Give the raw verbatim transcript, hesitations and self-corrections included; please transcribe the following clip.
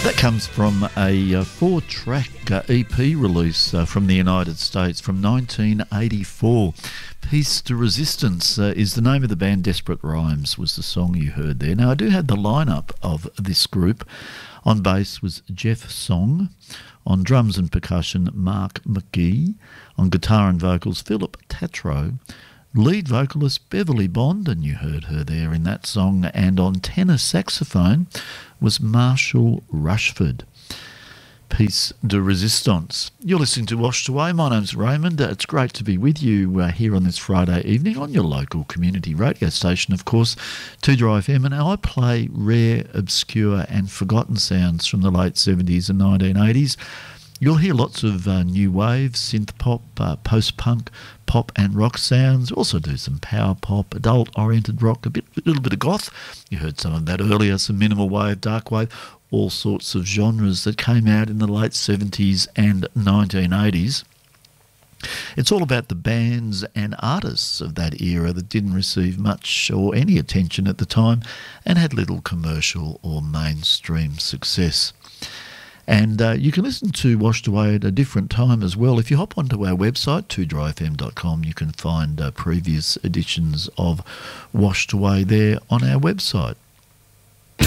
That comes from a uh, four-track uh, E P release uh, from the United States from nineteen eighty-four. Peace to Resistance uh, is the name of the band. Desperate Rhymes was the song you heard there. Now, I do have the lineup of this group. On bass was Jeff Song. On drums and percussion, Mark McGee. On guitar and vocals, Philip Tatro. Lead vocalist Beverly Bond, and you heard her there in that song, and on tenor saxophone was Marshall Rushford. Peace de Resistance. You're listening to Washed Away. My name's Raymond. Uh, it's great to be with you uh, here on this Friday evening on your local community radio station, of course, two Drive F M, and I play rare, obscure and forgotten sounds from the late seventies and nineteen eighties. You'll hear lots of uh, new wave, synth pop, uh, post-punk, pop and rock sounds. Also do some power pop, adult-oriented rock, a bit, a little bit of goth. You heard some of that earlier, some minimal wave, dark wave, all sorts of genres that came out in the late seventies and nineteen eighties. It's all about the bands and artists of that era that didn't receive much or any attention at the time and had little commercial or mainstream success. And uh, you can listen to Washed Away at a different time as well. If you hop onto our website, two drive f m dot com, you can find uh, previous editions of Washed Away there on our website.